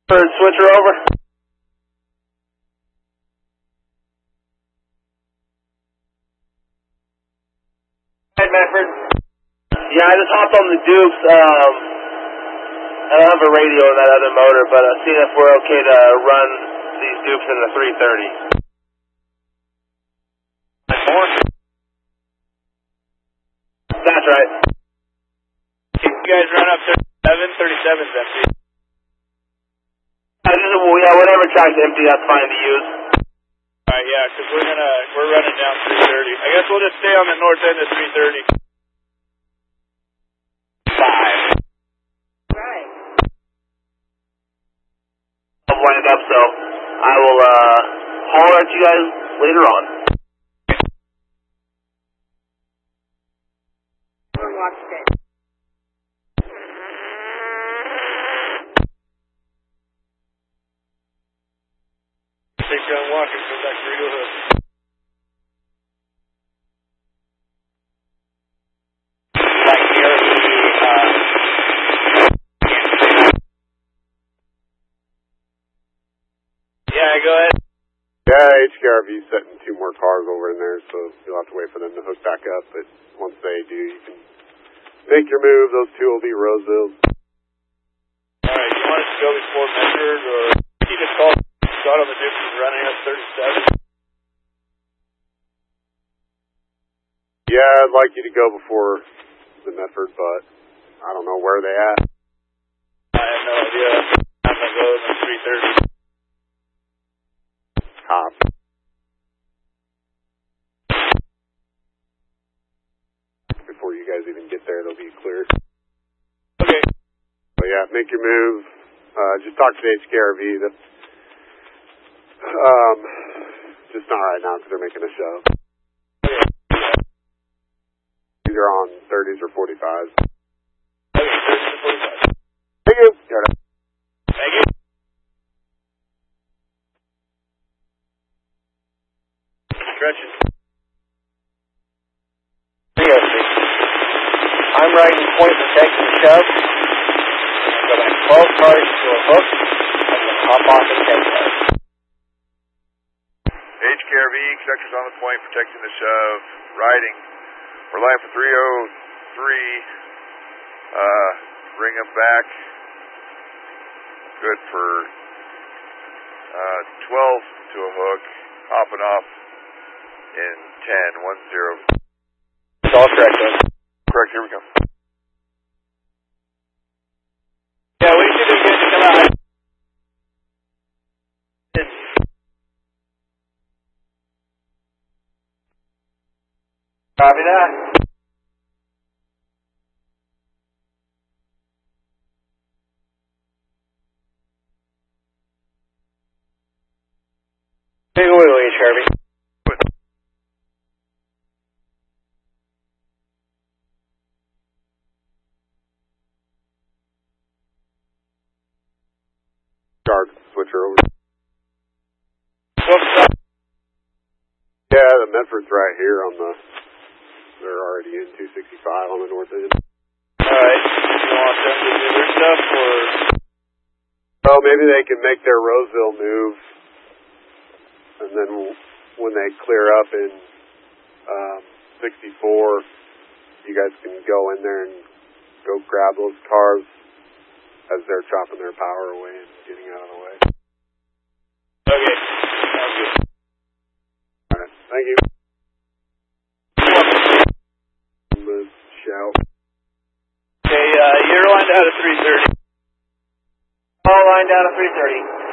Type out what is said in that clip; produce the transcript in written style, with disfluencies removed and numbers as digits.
Switcher over. Hey, Medford. Yeah, I just hopped on the Dukes. I don't have a radio in that other motor, but seeing if we're okay to run these Dukes in the 330. That's right. You guys run up 37's empty. Yeah, whatever track's empty, that's fine to use. Alright, yeah, because we're running down 330. I guess we'll just stay on the north end of 330. 5. Right. I'll wind up, so I will holler at you guys later on. Watch it. Take you on walking from back to Eagle Hood. Yeah, go ahead. Yeah, HKRV's setting 2 more cars over in there, so you'll have to wait for them to hook back up, but once they do, you can make your move. Those 2 will be Roseville. Alright, you want us to go before Medford, or you just call Scott on the Dukes is running up 37? Yeah, I'd like you to go before the Medford, but I don't know where they at. I have no idea. I'm going to go in the 330. Hop. Before you guys even get there, they'll be cleared. Okay. So yeah, make your move. Just talk to the HKRV. That's just not right now because they're making a shove. These are on 30s or 45s. Okay, 30s or 45s. Thank you. Thank you. Stretching. I'm riding point protection shove. I'm going to 12 cars to a hook. I'm going to hop off and 10 cars. HKRV, conductors on the point, protecting the shove, riding. We're line for 303. Bring them back. Good for 12 to a hook. Hopping off in 10, 1-0. It's all correct, then. Correct, here we go. Yeah, we should be good to come out. Copy that. Big oil, HKRV. Guard, switcher over. What's up? Yeah, the Medford's right here on the, they're already in 265 on the north end. Alright, you want them to do their stuff, or? Well, maybe they can make their Roseville move, and then when they clear up in 64, you guys can go in there and go grab those cars as they're chopping their power away and getting out of the way. Okay, sounds good. Alright, thank you. Shout. Okay, you're lined out at 330. All lined out at 330.